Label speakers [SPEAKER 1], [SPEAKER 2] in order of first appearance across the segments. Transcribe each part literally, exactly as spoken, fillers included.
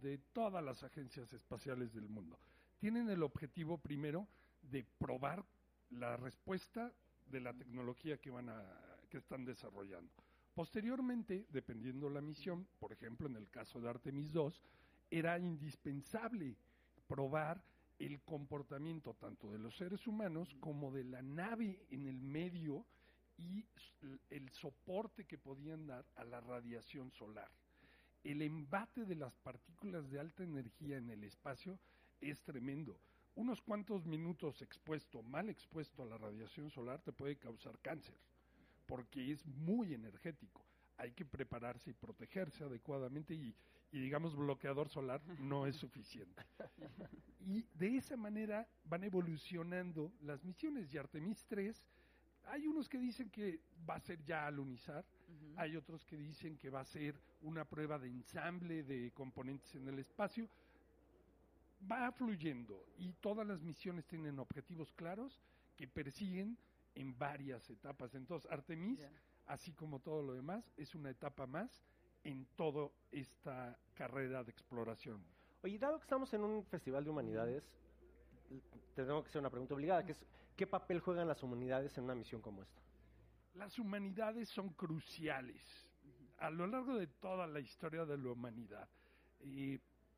[SPEAKER 1] de todas las agencias espaciales del mundo. Tienen el objetivo primero de probar la respuesta de la tecnología que van a, que están desarrollando. Posteriormente, dependiendo la misión, por ejemplo, en el caso de Artemis dos, era indispensable probar el comportamiento tanto de los seres humanos como de la nave en el medio y el soporte que podían dar a la radiación solar. El embate de las partículas de alta energía en el espacio es tremendo. Unos cuantos minutos expuesto, mal expuesto a la radiación solar, te puede causar cáncer, porque es muy energético. Hay que prepararse y protegerse adecuadamente y, y digamos, bloqueador solar no es suficiente. Y de esa manera van evolucionando las misiones. Y Artemis tres, hay unos que dicen que va a ser ya alunizar, uh-huh. Hay otros que dicen que va a ser una prueba de ensamble de componentes en el espacio. Va fluyendo y todas las misiones tienen objetivos claros que persiguen en varias etapas. Entonces, Artemis, yeah. así como todo lo demás, es una etapa más en toda esta carrera de exploración.
[SPEAKER 2] Oye, dado que estamos en un festival de humanidades, tengo que hacer una pregunta obligada, que es, ¿qué papel juegan las humanidades en una misión como esta?
[SPEAKER 1] Las humanidades son cruciales a lo largo de toda la historia de la humanidad. Y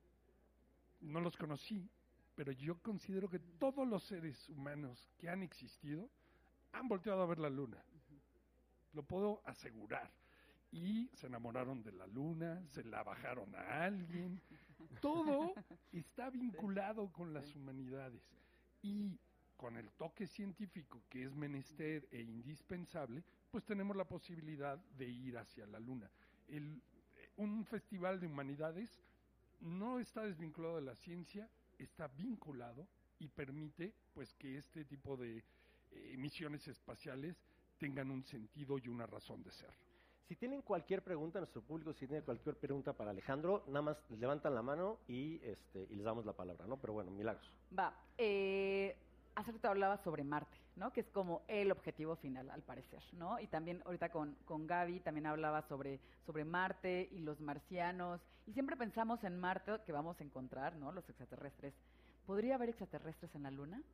[SPEAKER 1] no los conocí, pero yo considero que todos los seres humanos que han existido han volteado a ver la luna. Lo puedo asegurar. Y se enamoraron de la luna, se la bajaron a alguien. Todo está vinculado con las humanidades. Y con el toque científico que es menester e indispensable, pues tenemos la posibilidad de ir hacia la luna. El, un festival de humanidades no está desvinculado de la ciencia, está vinculado y permite pues que este tipo de eh, misiones espaciales tengan un sentido y una razón de ser.
[SPEAKER 2] Si tienen cualquier pregunta, nuestro público, si tiene cualquier pregunta para Alejandro, nada más levantan la mano y este y les damos la palabra, ¿no? Pero bueno, Milagros.
[SPEAKER 3] Va, eh... hace rato hablaba sobre Marte, ¿no? Que es como el objetivo final, al parecer, ¿no? Y también ahorita con, con Gaby también hablaba sobre, sobre Marte y los marcianos. Y siempre pensamos en Marte que vamos a encontrar, ¿no? Los extraterrestres. ¿Podría haber extraterrestres en la Luna?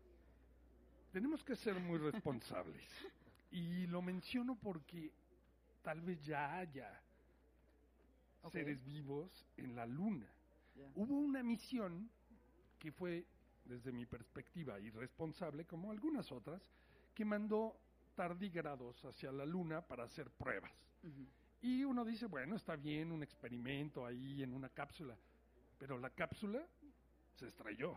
[SPEAKER 1] Tenemos que ser muy responsables. Y lo menciono porque tal vez ya haya okay. seres vivos en la Luna. Yeah. Hubo una misión que fue, desde mi perspectiva, irresponsable, como algunas otras, que mandó tardígrados hacia la Luna para hacer pruebas. Uh-huh. Y uno dice, bueno, está bien, un experimento ahí en una cápsula, pero la cápsula se estrelló.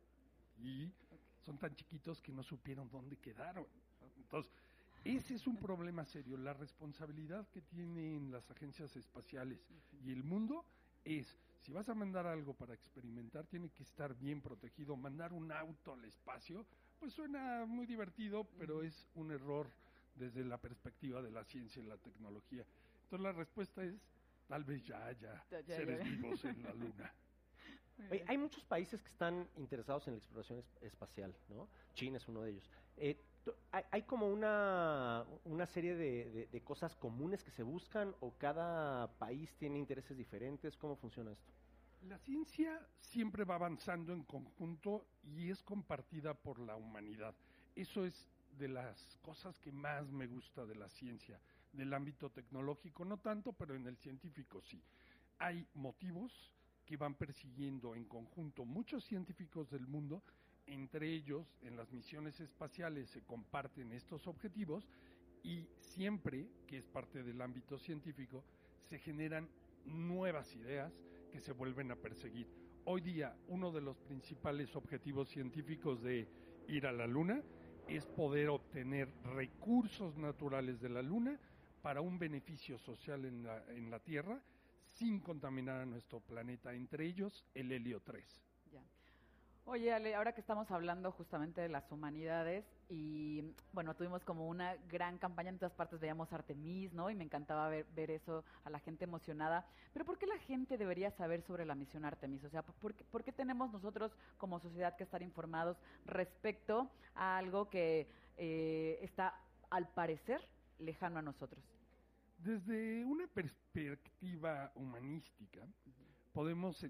[SPEAKER 1] Y okay. son tan chiquitos que no supieron dónde quedaron. Entonces, ese es un problema serio. La responsabilidad que tienen las agencias espaciales uh-huh. y el mundo es, si vas a mandar algo para experimentar, tiene que estar bien protegido. Mandar un auto al espacio, pues suena muy divertido, pero uh-huh. es un error desde la perspectiva de la ciencia y la tecnología. Entonces la respuesta es, tal vez ya haya ya, ya, seres ya. vivos en la Luna.
[SPEAKER 2] Oye, hay muchos países que están interesados en la exploración es- espacial, ¿no? China es uno de ellos. Eh, t- hay, hay como una, una serie de, de, de cosas comunes que se buscan, o cada país tiene intereses diferentes. ¿Cómo funciona esto?
[SPEAKER 1] La ciencia siempre va avanzando en conjunto y es compartida por la humanidad. Eso es de las cosas que más me gusta de la ciencia, del ámbito tecnológico no tanto, pero en el científico sí. Hay motivos que van persiguiendo en conjunto muchos científicos del mundo, entre ellos en las misiones espaciales se comparten estos objetivos y siempre, que es parte del ámbito científico, se generan nuevas ideas que se vuelven a perseguir. Hoy día, uno de los principales objetivos científicos de ir a la Luna es poder obtener recursos naturales de la Luna para un beneficio social en la, en la Tierra, sin contaminar a nuestro planeta, entre ellos el helio tres.
[SPEAKER 3] Ya. Oye, Ale, ahora que estamos hablando justamente de las humanidades y, bueno, tuvimos como una gran campaña en todas partes, veíamos Artemis, ¿no? Y me encantaba ver, ver eso, a la gente emocionada. Pero ¿por qué la gente debería saber sobre la misión Artemis? O sea, ¿por qué, por qué tenemos nosotros como sociedad que estar informados respecto a algo que eh, está, al parecer, lejano a nosotros?
[SPEAKER 1] Desde una perspectiva humanística, uh-huh. podemos